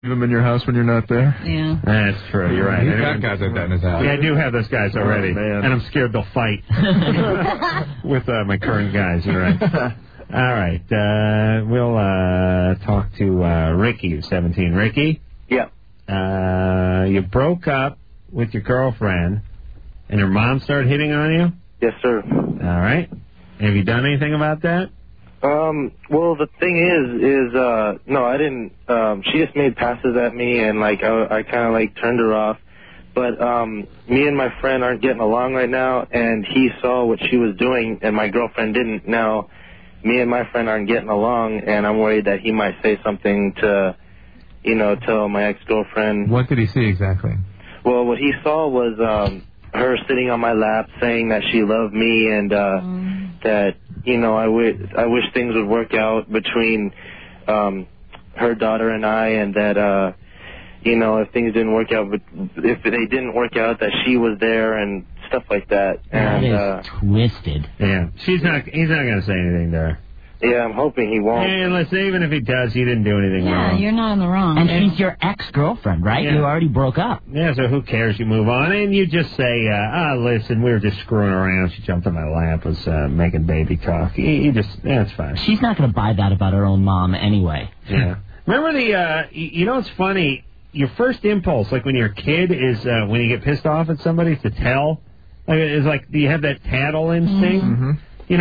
Leave them in your house when you're not there? Yeah. That's true. You're right. He's got guys like that in his house. Yeah, I do have those guys already. And I'm scared they'll fight with my current guys. You're right. All right. We'll talk to Ricky, who's 17. Ricky? Yeah. You broke up with your girlfriend, and her mom started hitting on you? Yes, sir. All right. Have you done anything about that? Well, the thing is, no, I didn't, she just made passes at me, and, like, I kind of, like, turned her off. But, me and my friend aren't getting along right now, and he saw what she was doing, and my girlfriend didn't. Now, me and my friend aren't getting along, and I'm worried that he might say something to, tell my ex-girlfriend. What did he see exactly? Well, what he saw was, her sitting on my lap saying that she loved me and, that, I wish things would work out between her daughter and I, and that, if things didn't work out, but if they didn't work out, that she was there and stuff like that. That And, is twisted. Yeah. He's not going to say anything to her. Yeah, I'm hoping he won't. And listen, even if he does, he didn't do anything wrong. Yeah, you're not in the wrong. And she's your ex-girlfriend, right? Yeah. You already broke up. Yeah, so who cares? You move on, and you just say, listen, we were just screwing around. She jumped on my lap, was making baby talk. It's fine. She's not going to buy that about her own mom anyway. Yeah. Remember it's funny, your first impulse, like when you're a kid, is when you get pissed off at somebody, to tell. It's like, do you have that tattle instinct? Mm-hmm. I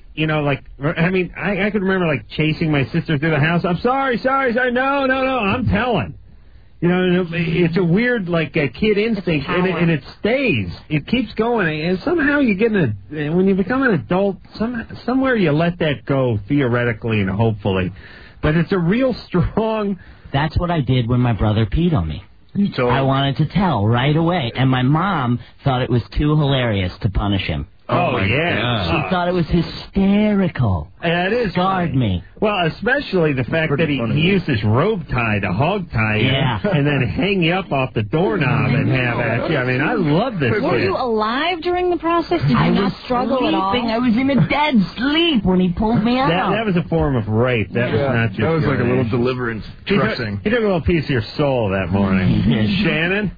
could remember, like, chasing my sister through the house. I'm sorry, no, I'm telling. It's a weird, like, a kid instinct, and it stays. It keeps going, and somehow you get when you become an adult, somewhere you let that go, theoretically and hopefully. But it's a real strong... That's what I did when my brother peed on me. I wanted to tell right away, and my mom thought it was too hilarious to punish him. Oh, yeah. She thought it was hysterical. That is Scarred me. Well, especially the fact that he used his rope tie to hog tie you, and then hang you up off the doorknob and have at you. I mean, I love this Were kid. you alive during the process? Did you not struggle at all? I was in a dead sleep when he pulled me out. That was a form of rape. That was not just... That was like a little deliverance dressing. He took a little piece of your soul that morning. Shannon?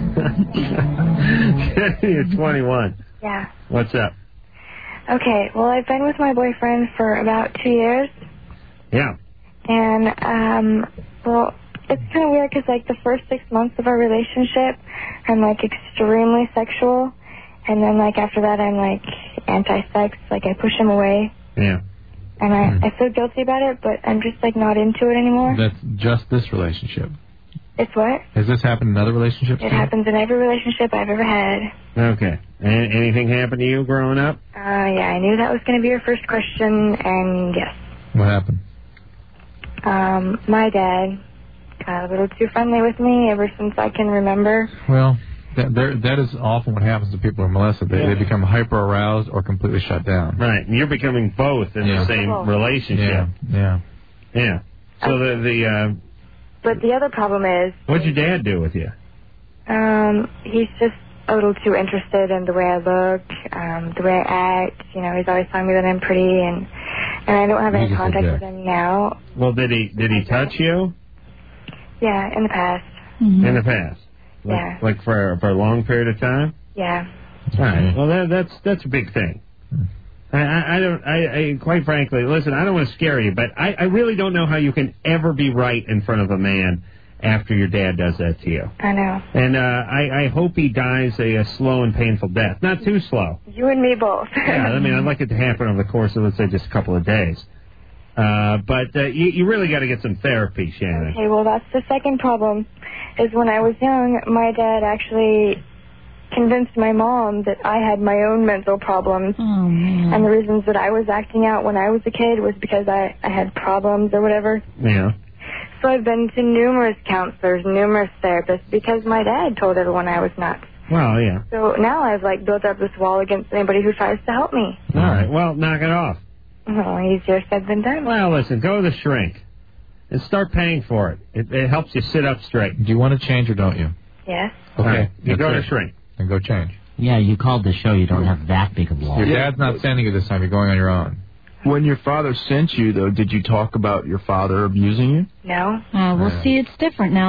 You're 21. Yeah. What's up? Okay, well, I've been with my boyfriend for about 2 years. Yeah. And, well, it's kind of weird because, like, the first 6 months of our relationship, I'm, like, extremely sexual. And then, like, after that, I'm, like, anti-sex. Like, I push him away. Yeah. And I feel guilty about it, but I'm just, like, not into it anymore. That's just this relationship. It's what? Has this happened in other relationships? It happens in every relationship I've ever had. Okay. Anything happened to you growing up? Yeah, I knew that was going to be your first question, and yes. What happened? My dad got a little too friendly with me ever since I can remember. Well, that is often what happens to people who are molested. They become hyper-aroused or completely shut down. Right. And you're becoming both in the same relationship. Yeah. So But the other problem is... What'd your dad do with you? He's just a little too interested in the way I look, the way I act. He's always telling me that I'm pretty, and I don't have any contact with him now. Well, did he touch you? Yeah, in the past. Mm-hmm. In the past? Yeah. Like for a long period of time? Yeah. All right. Well, that's a big thing. I quite frankly, listen, I don't want to scare you, but I really don't know how you can ever be right in front of a man after your dad does that to you. I know. And I hope he dies a slow and painful death. Not too slow. You and me both. Yeah, I'd like it to happen over the course of, let's say, just a couple of days. But you really got to get some therapy, Shannon. Okay, well, that's the second problem, is when I was young, my dad actually convinced my mom that I had my own mental problems. Oh, man. And the reasons that I was acting out when I was a kid was because I had problems or whatever. Yeah. So I've been to numerous counselors, numerous therapists, because my dad told everyone I was nuts. Well, yeah. So now I've, like, built up this wall against anybody who tries to help me. All right. Well, knock it off. Well, easier said than done. Well, listen, go to the shrink and start paying for it. It helps you sit up straight. Do you want to change or don't you? Yes. Okay. Right. You go to shrink. And go change. Yeah, you called the show. You don't have that big of a wall. Your dad's not sending you this time. You're going on your own. When your father sent you, though, did you talk about your father abusing you? No. We'll see. It's different now.